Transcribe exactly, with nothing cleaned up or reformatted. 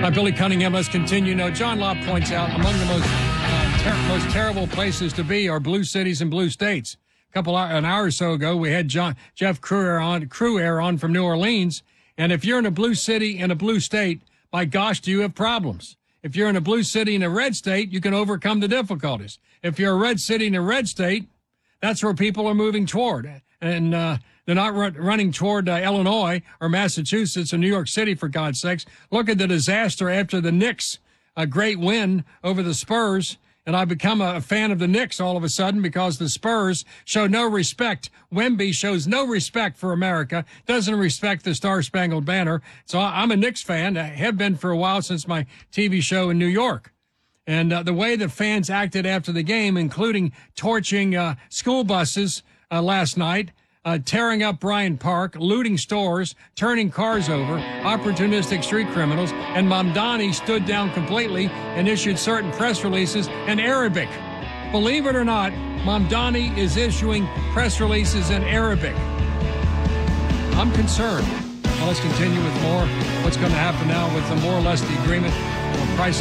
Uh, Billy Cunningham, let's continue. No, John Law points out among the most uh, ter- most terrible places to be are blue cities and blue states. A couple hour, an hour or so ago, we had John Jeff Cruair on Cruair on from New Orleans, and if you're in a blue city and a blue state, my gosh, do you have problems? If you're in a blue city and a red state, you can overcome the difficulties. If you're a red city and a red state, that's where people are moving toward, and uh, they're not run, running toward uh, Illinois or Massachusetts or New York City, for God's sakes. Look at the disaster after the Knicks, a great win over the Spurs. And I become a fan of the Knicks all of a sudden because the Spurs show no respect. Wemby shows no respect for America, doesn't respect the Star-Spangled Banner. So I'm a Knicks fan. I have been for a while since my T V show in New York. And uh, the way the fans acted after the game, including torching uh, school buses uh, last night, Uh, tearing up Bryant Park, looting stores, turning cars over, opportunistic street criminals, and Mamdani stood down completely and issued certain press releases in Arabic. Believe it or not, Mamdani is issuing press releases in Arabic. I'm concerned. Now let's continue with more. What's going to happen now with the more or less the agreement on price